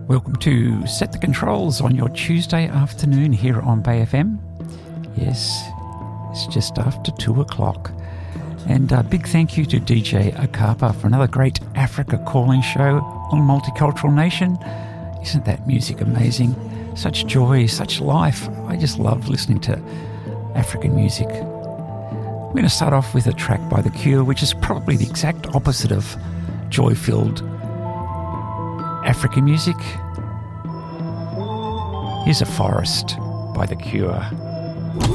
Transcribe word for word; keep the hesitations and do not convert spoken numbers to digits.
Welcome to Set the Controls on your Tuesday afternoon here on Bay F M. Yes, it's just after two o'clock. And a big thank you to D J Akapa for another great Africa calling show on Multicultural Nation. Isn't that music amazing? Such joy, such life. I just love listening to African music. We're going to start off with a track by The Cure, which is probably the exact opposite of joy-filled African music. Here's A Forest by The Cure.